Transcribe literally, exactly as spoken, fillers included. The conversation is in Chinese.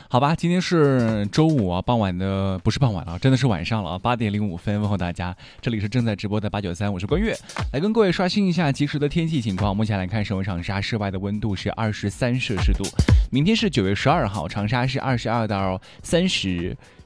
好吧，今天是周五啊，傍晚的不是傍晚了，真的是晚上了啊，八点零五分，问候大家，这里是正在直播的八九三，我是关悦，来跟各位刷新一下及时的天气情况。目前来看，首尔长沙室外的温度是二十三摄氏度，明天是九月十二号，长沙是二十二到三十。